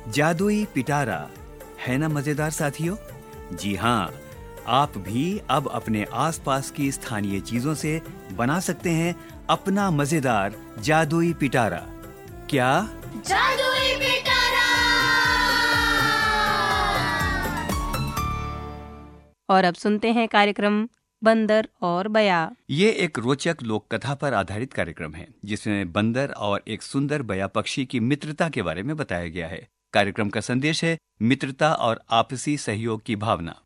जादुई पिटारा है ना मजेदार साथियों? जी हाँ, आप भी अब अपने आसपास की स्थानीय चीजों से बना सकते हैं अपना मजेदार जादुई पिटारा। क्या जादुई पिटारा। और अब सुनते हैं कार्यक्रम बंदर और बया। ये एक रोचक लोक कथा पर आधारित कार्यक्रम है जिसमें बंदर और एक सुंदर बया पक्षी की मित्रता के बारे में बताया गया है। कार्यक्रम का संदेश है मित्रता और आपसी सहयोग की भावना।